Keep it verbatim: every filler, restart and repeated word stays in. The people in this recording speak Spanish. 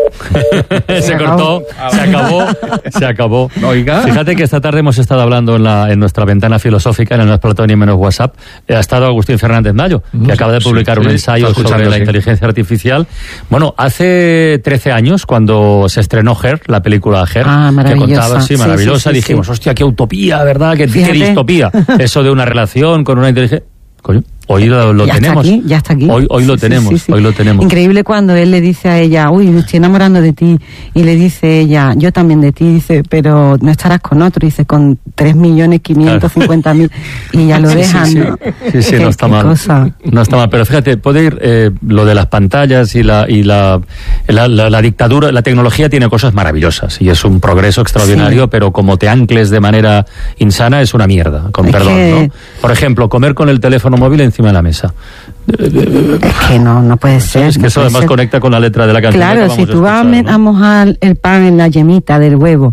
se cortó, se acabó, se acabó. Oiga. Fíjate que esta tarde hemos estado hablando en, la, en nuestra ventana filosófica, en el No es Platón ni menos WhatsApp, ha estado Agustín Fernández Mayo, que mm, acaba de publicar sí, un sí, ensayo sobre la sí. inteligencia artificial. Bueno, hace trece años, cuando se estrenó Her, la película Her, ah, que contaba, sí, maravillosa, sí, sí, sí, dijimos, sí. hostia, qué utopía, ¿verdad? Qué, qué distopía. Eso de una relación con una inteligencia... Coño, hoy lo, lo ya tenemos. Está aquí, ya está aquí. Hoy, hoy lo sí, tenemos, sí, sí, sí. hoy lo tenemos. Increíble cuando él le dice a ella, uy, me estoy enamorando de ti, y le dice ella, yo también de ti, dice, pero no estarás con otro, dice, con tres millones quinientos cincuenta mil, y ya lo dejan, sí, sí, ¿no? Sí, sí, ¿Qué, no está mal. Cosa? No está mal, pero fíjate, puede ir eh, lo de las pantallas y la y la, la, la, la dictadura, la tecnología tiene cosas maravillosas y es un progreso extraordinario, sí. pero como te ancles de manera insana es una mierda, con es perdón, que... ¿no? Por ejemplo, comer con el teléfono móvil encima de la mesa. Es que no, no puede ser. Es que no eso además ser. conecta con la letra de la canción. Claro, si tú vas a mojar el pan en la yemita del huevo